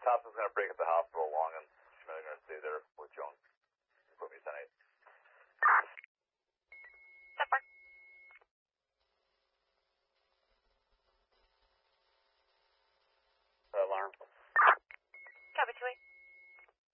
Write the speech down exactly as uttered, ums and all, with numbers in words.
Thompson's going to break at the hospital along, and Schmidt going to stay there with Jones. Put me ten eight. Alarm.